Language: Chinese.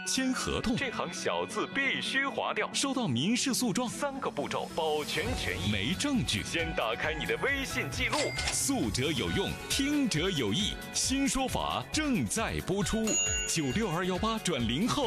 签合同， 这行小字必须划掉， 收到民事诉状 3个步骤保全权益。 没证据， 先打开你的微信记录。 诉者有用，听者有意。新说法正在播出，96218转0号。